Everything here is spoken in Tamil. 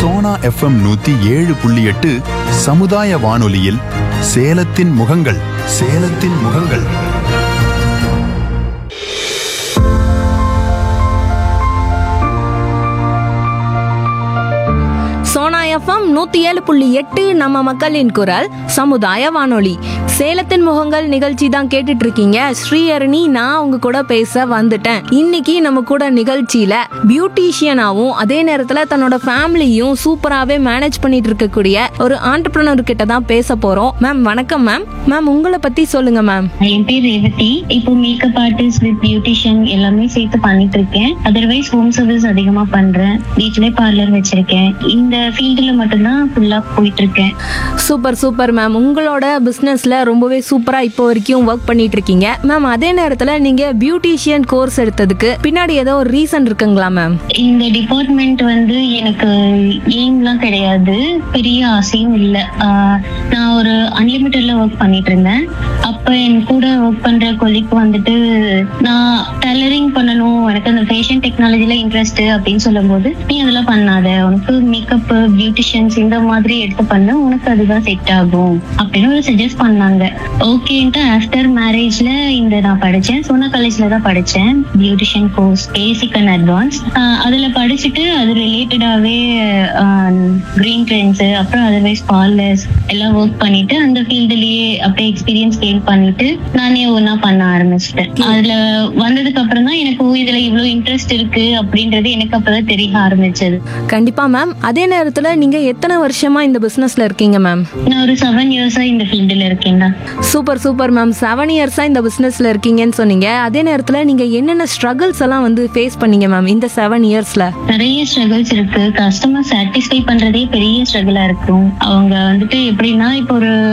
சோனா எஃப்எம் 107.8 சமுதாய வானொலியில் சேலத்தின் முகங்கள் சேலத்தின் முகங்கள். சோனா எஃப்எம் 107.8 நம்ம மக்களின் குரல் சமுதாய வானொலி. சேலத்தின் முகங்கள் நிகழ்ச்சி தான் கேட்டுட்டு இருக்கீங்க. ஸ்ரீஹரணி நான் உங்க கூட பேச வந்துட்டேன். இன்னைக்கு நம்ம கூட நிகழ்ச்சியில பியூட்டிஷியனாவும் அதே நேரத்துல தன்னோட ஃபேமிலியும் சூப்பராகவே மேனேஜ் பண்ணிட்டு இருக்கக்கூடிய ஒரு ஆண்டர்பிரனர் கிட்ட தான் பேச போறோம். மேம் வணக்கம் மேம். மேம் உங்களை பத்தி சொல்லுங்க மேம். என் பேர் ரேவதி. இப்போ மேக்கப் ஆர்டிஸ்ட் வித் பியூட்டிஷியன் எல்லாமே சேர்த்து பண்ணிட்டு இருக்கேன். அதர்வைஸ் ஹோம் சர்வீஸ் அதிகமா பண்றேன். வீட்லயே பார்லர் வச்சிருக்கேன். இந்த ஃபீல்டுல மட்டும்தான் ஃபுல்லா போயிட்டு இருக்கேன். Super super ma'am. உங்களோட பிசினஸ்ல ரொம்பவே சூப்பரா இப்போ வரைக்கும் ஒர்க் பண்ணிட்டு இருக்கீங்க மேம். அதே நேரத்துல நீங்க பியூட்டிஷியன் கோர்ஸ் எடுத்ததுக்கு பின்னாடி ஏதோ ஒரு ரீசன் இருக்குங்களா மேம்? இந்த டிபார்ட்மெண்ட் வந்து எனக்கு எய்ம்லாம் கிடையாது, பெரிய ஆசையும் இல்லை. நான் ஒரு அன்லிமிட்டட்ல ஒர்க் பண்ணிட்டு இருந்தேன். அப்ப என் கூட ஒர்க் பண்ற கொலிக்கு வந்துட்டு நான் டெய்லரிங் பண்ணணும், எனக்கு அந்த ஃபேஷன் டெக்னாலஜில இன்ட்ரெஸ்ட் அப்படின்னு சொல்லும் போது, நீ அதெல்லாம் பண்ணாத, உனக்கு மேக்கப் பியூட்டிஷியன்ஸ் இந்த மாதிரி எடுத்து பண்ண, உனக்கு அதுதான் செட் ஆகும் அப்படின்னு ஒரு சஜஸ்ட் பண்ணாங்க. ஓகேன்ட்டு ஆஃப்டர் மேரேஜ்ல இந்த நான் படிச்சேன். சோனா காலேஜ்ல தான் படிச்சேன் beautician course, basic and advance. அதுல படிச்சுட்டு அது ரிலேட்டடாவே கிரீன் ட்ரெண்ட்ஸ் அப்புறம் அதர்வைஸ் பார்லர்ஸ் எல்லாம் ஒர்க் பண்ணிட்டு அந்த ஃபீல்டுலயே அப்படியே எக்ஸ்பீரியன்ஸ் கெயின் பண்ணிட்டு நானே ஒன்னா பண்ண ஆரம்பிச்சிட்டேன். அதுல வந்ததுக்கு அப்புறம் தான் எனக்கு இதுல இவ்வளவு இன்ட்ரெஸ்ட் இருக்கு அப்படின்றது எனக்கு அப்பதான் தெரிய ஆரம்பிச்சது. கண்டிப்பா மேம். அதே நேரத்துல நீங்க எத்தனை வருஷமா இந்த பிசினஸ்ல இருக்கீங்க மேம்? நான் ஒரு 7 இயர்ஸா இந்த ஃபீல்டுல இருக்கேன்டா. Super super ma'am. 7 இயர்ஸா இந்த பிசினஸ்ல இருக்கீங்கன்னு சொன்னீங்க. அதே நேரத்துல நீங்க என்னென்ன ஸ்ட்ரகிள்ஸ் எல்லாம் வந்து ஃபேஸ் பண்ணீங்க மேம் இந்த 7 இயர்ஸ்ல? நிறைய ஸ்ட்ரகிள்ஸ் இருக்கு. கஸ்டமர் சாட்டிஸ்ஃபை பண்றதே பெரிய ஸ்ட்ரகிளா இருக்கும். அவங்க வந்துட்டு எப்படின்னா, இப்போ ஒரு